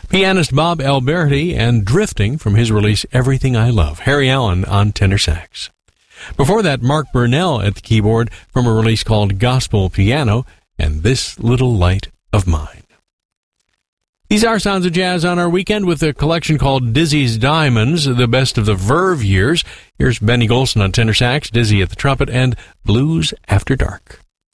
Pianist Bob Alberti and Drifting from his release Everything I Love. Harry Allen on tenor sax. Before that, Mark Burnell at the keyboard from a release called Gospel Piano and This Little Light of Mine. These are Sounds of Jazz on our weekend with a collection called Dizzy's Diamonds, the best of the Verve years. Here's Benny Golson on tenor sax, Dizzy at the trumpet, and Blues After Dark.